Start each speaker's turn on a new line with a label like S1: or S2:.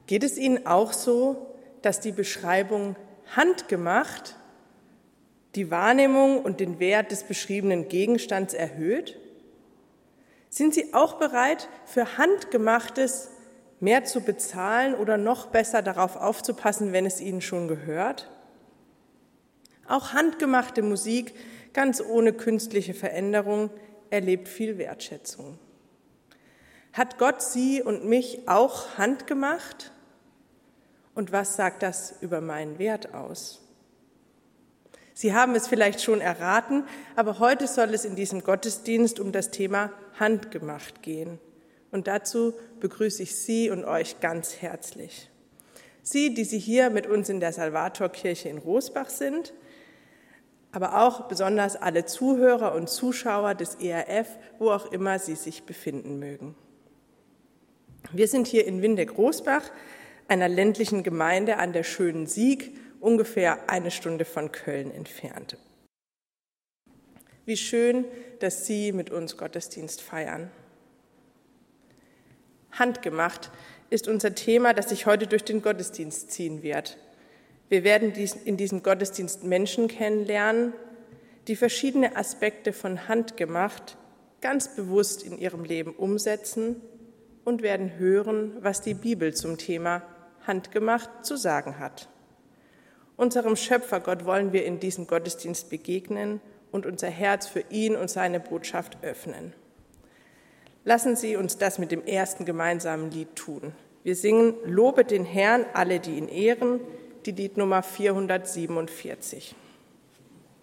S1: Geht es Ihnen auch so, dass die Beschreibung handgemacht die Wahrnehmung und den Wert des beschriebenen Gegenstands erhöht? Sind Sie auch bereit, für Handgemachtes mehr zu bezahlen oder noch besser darauf aufzupassen, wenn es Ihnen schon gehört? Auch handgemachte Musik, ganz ohne künstliche Veränderung, erlebt viel Wertschätzung. Hat Gott Sie und mich auch handgemacht? Und was sagt das über meinen Wert aus? Sie haben es vielleicht schon erraten, aber heute soll es in diesem Gottesdienst um das Thema handgemacht gehen. Und dazu begrüße ich Sie und euch ganz herzlich. Sie, die Sie hier mit uns in der Salvatorkirche in Rosbach sind, aber auch besonders alle Zuhörer und Zuschauer des ERF, wo auch immer Sie sich befinden mögen. Wir sind hier in Windeck-Rosbach, einer ländlichen Gemeinde an der schönen Sieg, ungefähr 1 Stunde von Köln entfernt. Wie schön, dass Sie mit uns Gottesdienst feiern. Handgemacht ist unser Thema, das sich heute durch den Gottesdienst ziehen wird. Wir werden in diesem Gottesdienst Menschen kennenlernen, die verschiedene Aspekte von handgemacht ganz bewusst in ihrem Leben umsetzen und werden hören, was die Bibel zum Thema handgemacht zu sagen hat. Unserem Schöpfergott wollen wir in diesem Gottesdienst begegnen und unser Herz für ihn und seine Botschaft öffnen. Lassen Sie uns das mit dem ersten gemeinsamen Lied tun. Wir singen Lobet den Herrn, alle, die ihn ehren, die Liednummer 447.